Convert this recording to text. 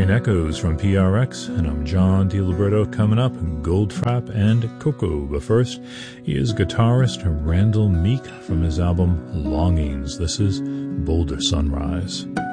Echoes from PRX, and I'm John DiLibretto. Coming up, Goldfrapp and Coco. But first, he is guitarist Randall Meek from his album Longings. This is Boulder Sunrise.